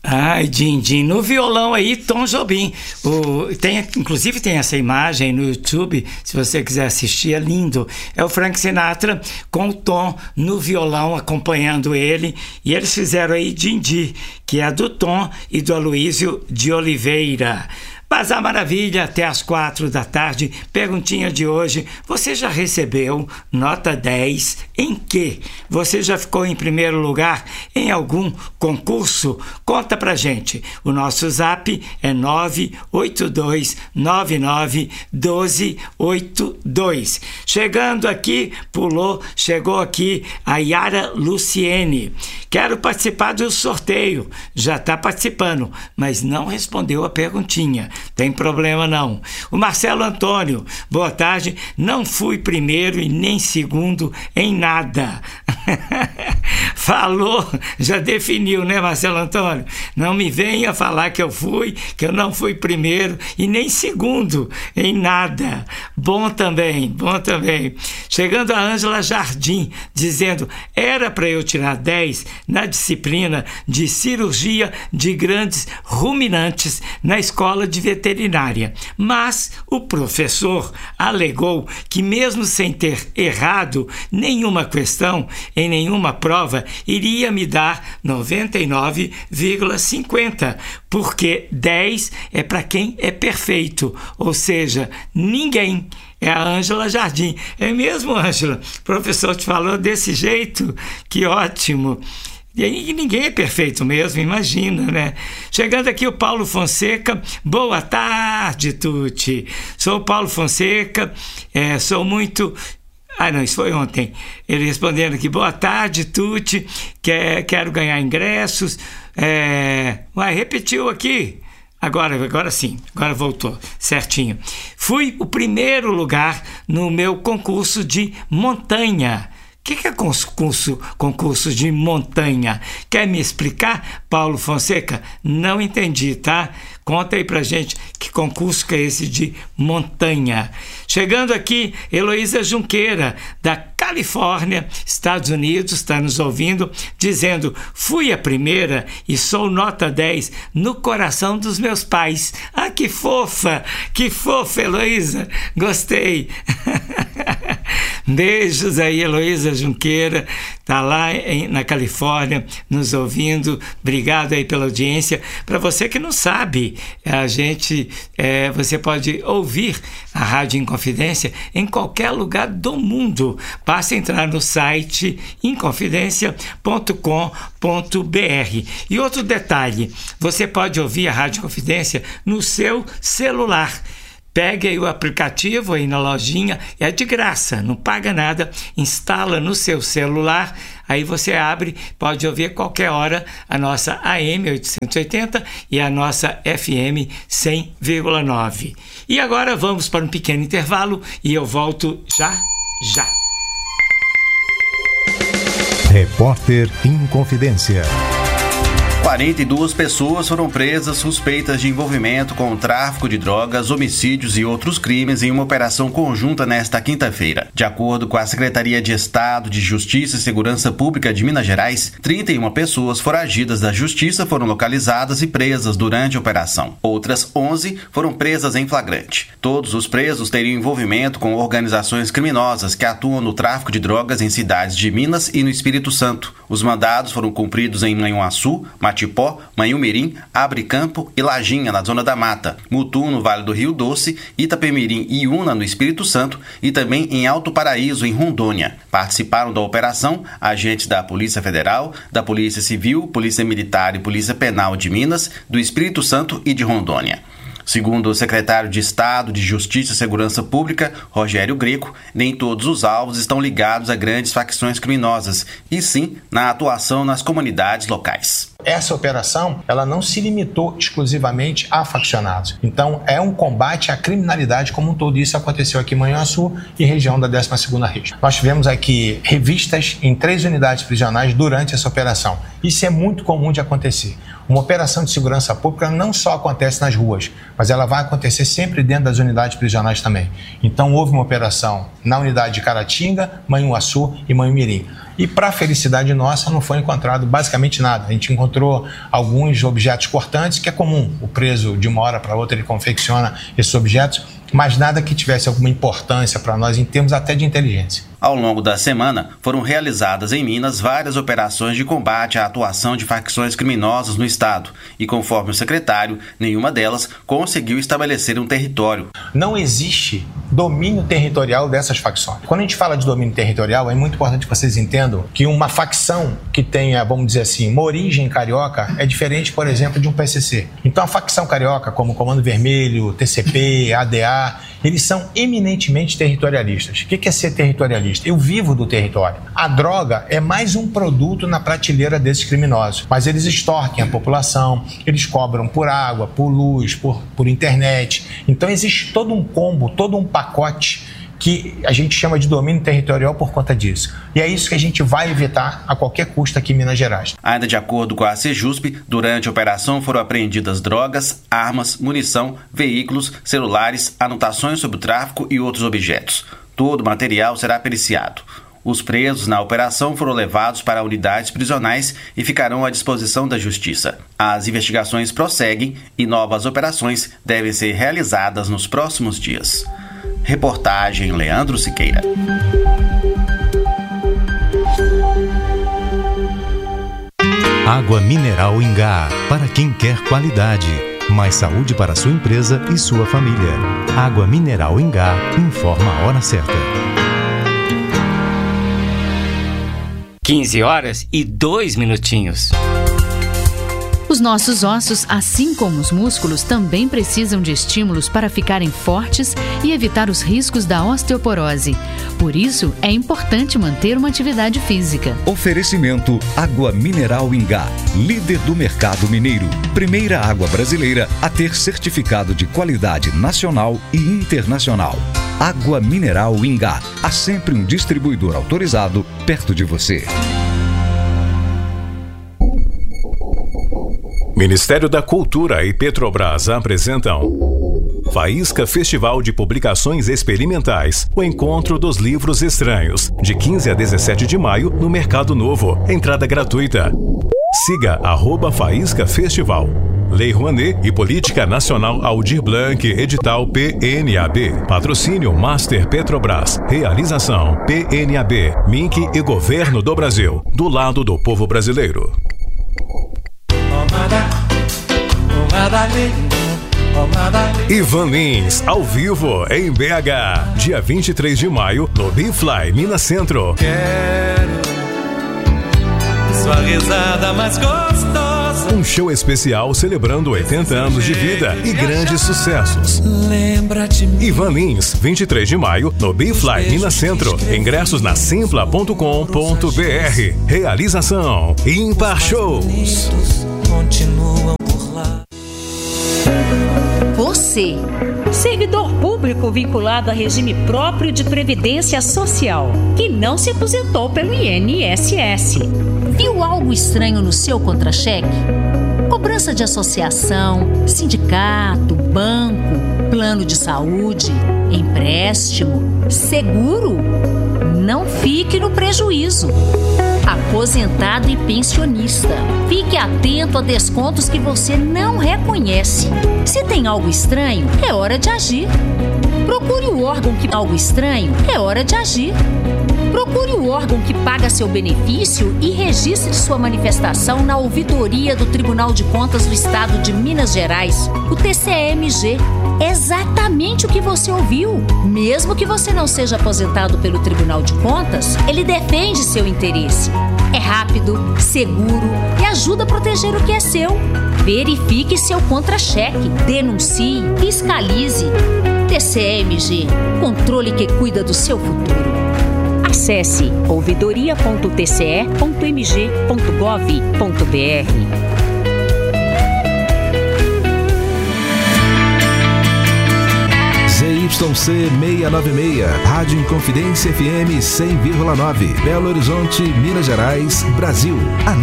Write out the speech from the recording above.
Ai, Dindim, no violão aí, Tom Jobim. Inclusive tem essa imagem no YouTube, se você quiser assistir, é lindo. É o Frank Sinatra com o Tom no violão, acompanhando ele. E eles fizeram aí Dindim, que é do Tom e do Aloísio de Oliveira. Bazar Maravilha, até às 4 da tarde. Perguntinha de hoje: você já recebeu nota 10 em quê? Você já ficou em primeiro lugar em algum concurso? Conta pra gente. O nosso zap é 982991282. Chegando aqui, chegou aqui a Yara Luciene. Quero participar do sorteio. Já está participando, mas não respondeu a perguntinha. Tem problema não. O Marcelo Antônio, boa tarde. Não fui primeiro e nem segundo em nada. Falou, já definiu, né, Marcelo Antônio? Não me venha falar que eu não fui primeiro e nem segundo em nada. Bom também, bom também. Chegando a Ângela Jardim, dizendo: era para eu tirar 10 na disciplina de cirurgia de grandes ruminantes na escola de veterinária, mas o professor alegou que mesmo sem ter errado nenhuma questão em nenhuma prova, iria me dar 99,50, porque 10 é para quem é perfeito, ou seja, ninguém. É a Ângela Jardim. É mesmo, Ângela? O professor te falou desse jeito? Que ótimo! E aí ninguém é perfeito mesmo, imagina, né? Chegando aqui o Paulo Fonseca. Boa tarde, Tuti. Sou o Paulo Fonseca, sou muito... não, isso foi ontem. Ele respondendo aqui: boa tarde, Tuti, quero ganhar ingressos. Repetiu aqui. Agora sim, agora voltou, certinho. Fui o primeiro lugar no meu concurso de montanha. O que é concurso de montanha? Quer me explicar, Paulo Fonseca? Não entendi, tá? Conta aí pra gente que concurso que é esse de montanha. Chegando aqui, Heloísa Junqueira, da Califórnia, Estados Unidos, está nos ouvindo, dizendo: fui a primeira e sou nota 10 no coração dos meus pais. Ah, que fofa, Heloísa, gostei. Beijos aí, Heloísa Junqueira, está lá na Califórnia nos ouvindo. Obrigado aí pela audiência. Para você que não sabe, você pode ouvir a Rádio Inconfidência em qualquer lugar do mundo. Basta entrar no site inconfidencia.com.br. E outro detalhe, você pode ouvir a Rádio Inconfidência no seu celular. Pegue aí o aplicativo aí na lojinha, é de graça, não paga nada, instala no seu celular, aí você abre, pode ouvir a qualquer hora a nossa AM 880 e a nossa FM 100,9. E agora vamos para um pequeno intervalo e eu volto já. Repórter Inconfidência. 42 pessoas foram presas suspeitas de envolvimento com o tráfico de drogas, homicídios e outros crimes em uma operação conjunta nesta quinta-feira. De acordo com a Secretaria de Estado de Justiça e Segurança Pública de Minas Gerais, 31 pessoas foragidas da Justiça foram localizadas e presas durante a operação. Outras 11 foram presas em flagrante. Todos os presos teriam envolvimento com organizações criminosas que atuam no tráfico de drogas em cidades de Minas e no Espírito Santo. Os mandados foram cumpridos em Manhuaçu, Matipó, Manhumirim, Abre Campo e Lajinha, na Zona da Mata, Mutum, no Vale do Rio Doce, Itapemirim e Iuna, no Espírito Santo, e também em Alto Paraíso, em Rondônia. Participaram da operação agentes da Polícia Federal, da Polícia Civil, Polícia Militar e Polícia Penal de Minas, do Espírito Santo e de Rondônia. Segundo o secretário de Estado de Justiça e Segurança Pública, Rogério Greco, nem todos os alvos estão ligados a grandes facções criminosas, e sim na atuação nas comunidades locais. Essa operação, ela não se limitou exclusivamente a faccionados. Então, é um combate à criminalidade como um todo. Isso aconteceu aqui em Manhuaçu e região da 12ª Região. Nós tivemos aqui revistas em 3 unidades prisionais durante essa operação. Isso é muito comum de acontecer. Uma operação de segurança pública não só acontece nas ruas, mas ela vai acontecer sempre dentro das unidades prisionais também. Então, houve uma operação na unidade de Caratinga, Manhuaçu e Manhumirim. E para a felicidade nossa não foi encontrado basicamente nada. A gente encontrou alguns objetos cortantes, que é comum. O preso, de uma hora para outra, ele confecciona esses objetos, mas nada que tivesse alguma importância para nós em termos até de inteligência. Ao longo da semana, foram realizadas em Minas várias operações de combate à atuação de facções criminosas no estado e, conforme o secretário, nenhuma delas conseguiu estabelecer um território. Não existe domínio territorial dessas facções. Quando a gente fala de domínio territorial, é muito importante que vocês entendam que uma facção que tenha, vamos dizer assim, uma origem carioca é diferente, por exemplo, de um PCC. Então, a facção carioca, como Comando Vermelho, TCP, ADA, eles são eminentemente territorialistas. O que é ser territorialista? Eu vivo do território. A droga é mais um produto na prateleira desses criminosos, mas eles extorquem a população, eles cobram por água, por luz, por internet. Então existe todo um combo, todo um pacote que a gente chama de domínio territorial por conta disso. E é isso que a gente vai evitar a qualquer custo aqui em Minas Gerais. Ainda de acordo com a Sejusp, durante a operação foram apreendidas drogas, armas, munição, veículos, celulares, anotações sobre o tráfico e outros objetos. Todo o material será periciado. Os presos na operação foram levados para unidades prisionais e ficarão à disposição da Justiça. As investigações prosseguem e novas operações devem ser realizadas nos próximos dias. Reportagem Leandro Siqueira. Água mineral Ingá, para quem quer qualidade. Mais saúde para sua empresa e sua família. Água mineral Ingá informa a hora certa. 15h02. Os nossos ossos, assim como os músculos, também precisam de estímulos para ficarem fortes e evitar os riscos da osteoporose. Por isso, é importante manter uma atividade física. Oferecimento Água Mineral Ingá, líder do mercado mineiro. Primeira água brasileira a ter certificado de qualidade nacional e internacional. Água Mineral Ingá. Há sempre um distribuidor autorizado perto de você. Ministério da Cultura e Petrobras apresentam Faísca Festival de Publicações Experimentais, o Encontro dos Livros Estranhos, de 15 a 17 de maio no Mercado Novo. Entrada gratuita. Siga @Faísca Festival. Lei Rouanet e Política Nacional Aldir Blanc, edital PNAB. Patrocínio Master Petrobras. Realização PNAB, MINC e Governo do Brasil. Do lado do povo brasileiro. Ivan Lins, ao vivo, em BH. Dia 23 de maio, no Bifly, Minas Centro. Quero sua risada mais gostosa. Um show especial celebrando 80 anos de vida e grandes sucessos. Lembra de mim. Ivan Lins, 23 de maio, no Bifly, Minas Centro. Ingressos na simpla.com.br. Realização Impar Shows. Continuam por lá. Você, servidor público vinculado a regime próprio de previdência social, que não se aposentou pelo INSS. Viu algo estranho no seu contra-cheque? Cobrança de associação, sindicato, banco, plano de saúde, empréstimo, seguro? Não fique no prejuízo. Aposentado e pensionista. Fique atento a descontos que você não reconhece. Se tem algo estranho, é hora de agir. Procure o órgão que algo estranho, é hora de agir. Procure o órgão que paga seu benefício e registre sua manifestação na ouvidoria do Tribunal de Contas do Estado de Minas Gerais, o TCE-MG. Exatamente o que você ouviu. Mesmo que você não seja aposentado pelo Tribunal de Contas, ele defende seu interesse. É rápido, seguro e ajuda a proteger o que é seu. Verifique seu contra-cheque, denuncie, fiscalize. TCE-MG, controle que cuida do seu futuro. Acesse ouvidoria.tce.mg.gov.br. ZYC 696, Rádio Inconfidência FM 100,9, Belo Horizonte, Minas Gerais, Brasil.